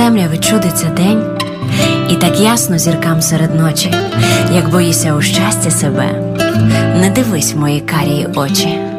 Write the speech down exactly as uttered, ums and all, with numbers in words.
темряви чудиться день, і так ясно зіркам серед ночі, як боїся у щастя себе, не дивись в мої карії очі.